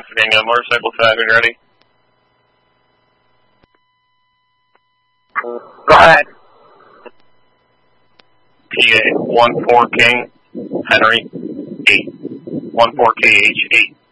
Pasadena, motorcycle traffic ready. Go ahead. PA 14 King, Henry 8, 14KH 8.